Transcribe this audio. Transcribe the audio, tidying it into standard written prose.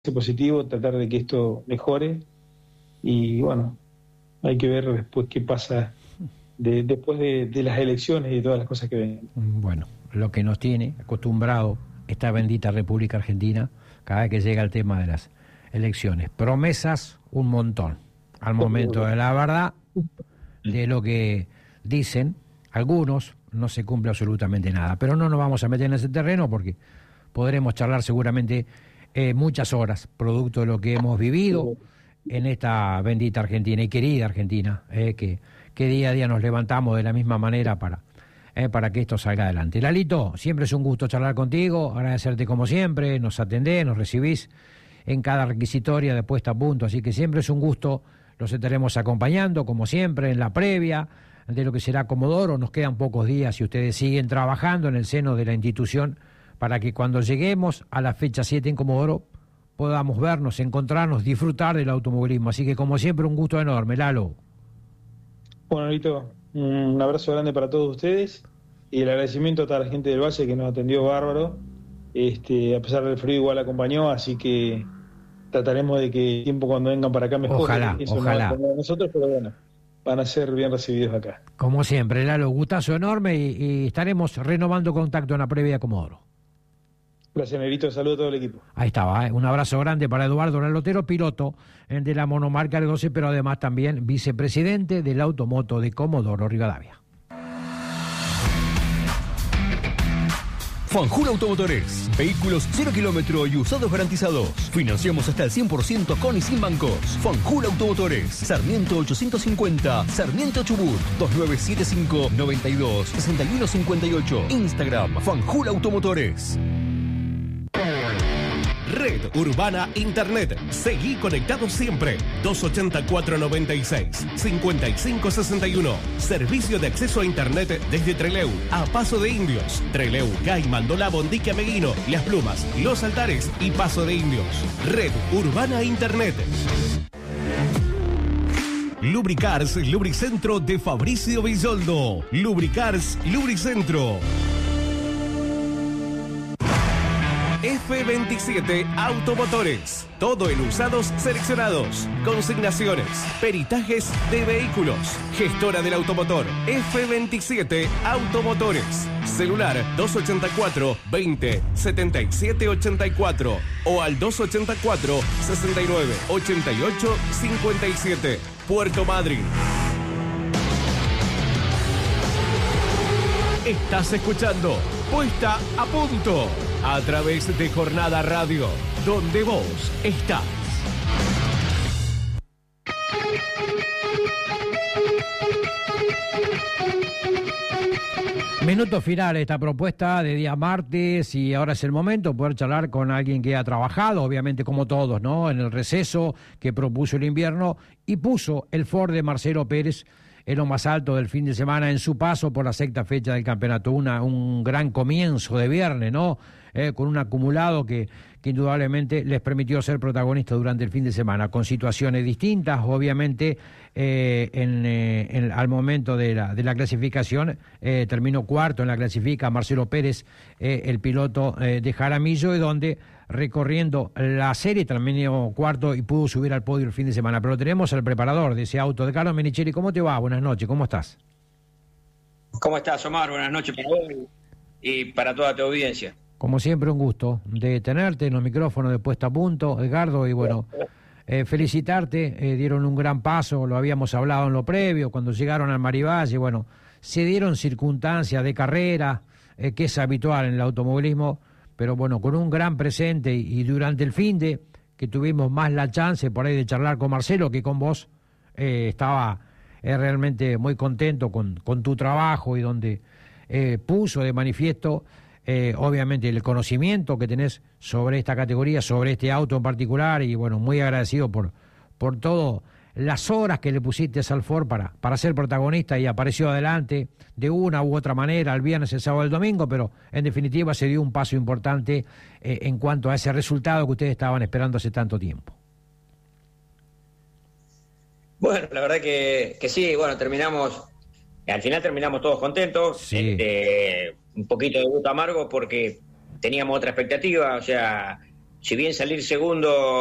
positivo, tratar de que esto mejore y bueno, hay que ver después qué pasa después de las elecciones y todas las cosas que ven. Bueno, lo que nos tiene acostumbrado esta bendita República Argentina cada vez que llega el tema de las elecciones. Promesas un montón. Al momento de la verdad, de lo que dicen algunos, no se cumple absolutamente nada. Pero no nos vamos a meter en ese terreno porque podremos charlar seguramente muchas horas, producto de lo que hemos vivido en esta bendita Argentina y querida Argentina, que día a día nos levantamos de la misma manera para que esto salga adelante. Lalito, siempre es un gusto charlar contigo, agradecerte como siempre, nos atendés, nos recibís en cada requisitoria de puesta a punto, así que siempre es un gusto, los estaremos acompañando como siempre en la previa de lo que será Comodoro. Nos quedan pocos días y ustedes siguen trabajando en el seno de la institución para que cuando lleguemos a la fecha 7 en Comodoro podamos vernos, encontrarnos, disfrutar del automovilismo. Así que como siempre un gusto enorme, Lalo. Bueno, Lito, un abrazo grande para todos ustedes y el agradecimiento a toda la gente del Valle que nos atendió bárbaro. A pesar del frío igual acompañó, así que trataremos de que el tiempo cuando vengan para acá mejore. Ojalá. No nosotros, pero bueno, van a ser bien recibidos acá. Como siempre, Lalo, gustazo enorme y estaremos renovando contacto en la previa de Comodoro. Gracias, Negrito. Saludos a todo el equipo. Ahí estaba, un abrazo grande para Eduardo Lalotero, piloto de la monomarca R12, pero además también vicepresidente del Automoto de Comodoro Rivadavia. Fanjul Automotores, vehículos 0 kilómetro y usados garantizados. Financiamos hasta el 100% con y sin bancos. Fanjul Automotores, Sarmiento 850, Sarmiento Chubut, 2975-92-6158. Instagram, Fanjul Automotores. Red Urbana Internet. Seguí conectado siempre. 284-96-5561. Servicio de acceso a Internet desde Trelew a Paso de Indios. Trelew, Gaiman, Dolabo, Ndique Meguino, Las Plumas, Los Altares y Paso de Indios. Red Urbana Internet. Lubricars Lubricentro de Fabricio Villoldo. Lubricars Lubricentro. F27 Automotores. Todo en usados seleccionados. Consignaciones. Peritajes de vehículos. Gestora del automotor. F27 Automotores. Celular 284-20-7784 o al 284-69-88-57. Puerto Madryn. Estás escuchando Puesta a Punto a través de Jornada Radio, donde vos estás. Minuto final esta propuesta de día martes y ahora es el momento de poder charlar con alguien que ha trabajado, obviamente como todos, ¿no? En el receso que propuso el invierno y puso el Ford de Marcelo Pérez en lo más alto del fin de semana en su paso por la sexta fecha del campeonato. Un gran comienzo de viernes, ¿no? Con un acumulado que indudablemente les permitió ser protagonistas durante el fin de semana, con situaciones distintas, obviamente, al momento de la clasificación, terminó cuarto en la clasifica Marcelo Pérez, el piloto de Jaramillo, y donde recorriendo la serie terminó cuarto y pudo subir al podio el fin de semana. Pero tenemos al preparador de ese auto, de Carlos Menicheli. ¿Cómo te va? Buenas noches, ¿cómo estás? ¿Cómo estás, Omar? Buenas noches para vos y para toda tu audiencia. Como siempre, un gusto de tenerte en los micrófonos de Puesta a Punto, Edgardo, y bueno, felicitarte, dieron un gran paso, lo habíamos hablado en lo previo, cuando llegaron al Marivalle, bueno, se dieron circunstancias de carrera, que es habitual en el automovilismo, pero bueno, con un gran presente y durante el finde, que tuvimos más la chance por ahí de charlar con Marcelo que con vos, estaba realmente muy contento con tu trabajo y donde puso de manifiesto obviamente el conocimiento que tenés sobre esta categoría, sobre este auto en particular, y bueno, muy agradecido por todo las horas que le pusiste al Ford para ser protagonista, y apareció adelante de una u otra manera el viernes, el sábado, el domingo, pero en definitiva se dio un paso importante en cuanto a ese resultado que ustedes estaban esperando hace tanto tiempo. Bueno, la verdad que sí, bueno, al final terminamos todos contentos, sí. Un poquito de gusto amargo porque teníamos otra expectativa, o sea, si bien salir segundo